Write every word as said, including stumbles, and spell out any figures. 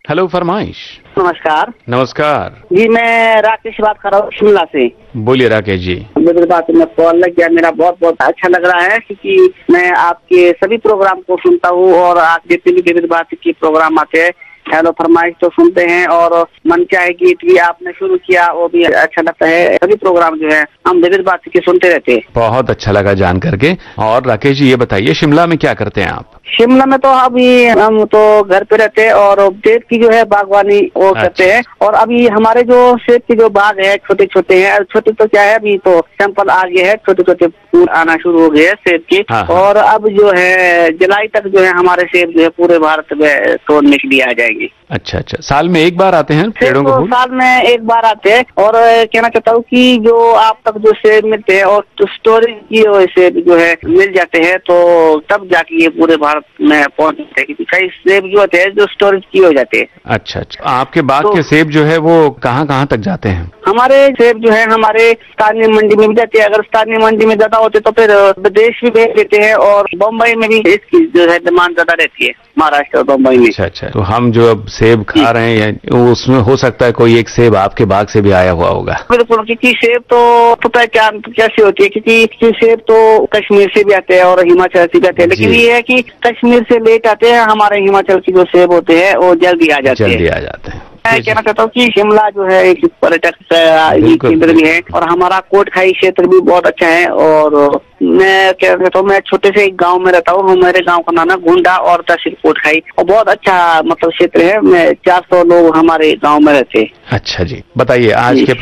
Hello फरमाइश। नमस्कार। नमस्कार जी, मैं राकेश बात कर रहा हूँ शिमला से। बोलिए राकेश जी। मेरी बात में कॉल लग गया, मेरा बहुत बहुत अच्छा लग रहा है क्योंकि मैं आपके सभी प्रोग्राम को सुनता हूँ और आप जितने भी विविध बात के प्रोग्राम आते हैं, हेलो फरमाइश तो सुनते हैं और मन चाहे गीत भी आपने शुरू किया वो भी अच्छा लगता है। सभी प्रोग्राम जो है हम विविध बात के सुनते रहते हैं। बहुत अच्छा लगा जान करके। और राकेश जी ये बताइए शिमला में क्या करते हैं आप? शिमला में तो अभी हम तो घर पे रहते हैं और सेब की जो है बागवानी वो अच्छा। करते हैं। और अभी हमारे जो सेब के जो बाग है छोटे छोटे हैं, छोटे तो क्या है अभी तो सैंपल आ गए हैं, छोटे छोटे फूल आना शुरू हो गए हैं सेब के। हाँ, हाँ। और अब जो है जुलाई तक जो है हमारे सेब जो है पूरे भारत में तोड़ने के लिए आ जाएंगे। अच्छा अच्छा, साल में एक बार आते हैं पेड़ों के तो फूल? साल में एक बार आते हैं। और कहना चाहता हूँ कि जो आप तक जो सेब मिलते हैं और तो स्टोरेज की सेब जो है मिल जाते हैं तो तब जाके ये पूरे भारत में पहुंच जाते हैं। कई सेब जो होते हैं जो स्टोरेज की हो जाते हैं। अच्छा अच्छा, आपके बाग तो- के सेब जो है वो कहाँ कहाँ तक जाते हैं? हमारे सेब जो है हमारे स्थानीय मंडी में भी जाते हैं। अगर स्थानीय मंडी में ज्यादा होते तो फिर विदेश भी भेज देते हैं और बम्बई में भी इसकी जो है डिमांड ज्यादा रहती है, महाराष्ट्र और बम्बई में। अच्छा अच्छा, तो हम जो अब सेब खा रहे हैं उसमें हो सकता है कोई एक सेब आपके बाग से भी आया हुआ होगा। बिल्कुल, क्योंकि सेब तो पता है क्या कैसी होती है, क्योंकि सेब तो कश्मीर से भी आते हैं और हिमाचल से भी आते हैं। लेकिन जी। ये है कि कश्मीर से लेट आते हैं, हमारे हिमाचल की जो सेब होते हैं वो जल्दी आ जाते हैं। जल्दी आ जाते हैं। मैं कहना चाहता हूँ कि शिमला जो है एक पर्यटक बिल्कुल, केंद्र भी है और हमारा कोटखाई क्षेत्र भी बहुत अच्छा है। और मैं कहना चाहता हूँ, मैं छोटे से एक गांव में रहता हूँ, मेरे गांव का नाम है गुंडा और तहसील कोटखाई और बहुत अच्छा मतलब क्षेत्र है। मैं चार सौ लोग हमारे गांव में रहते हैं। अच्छा जी, बताइए आज जी। के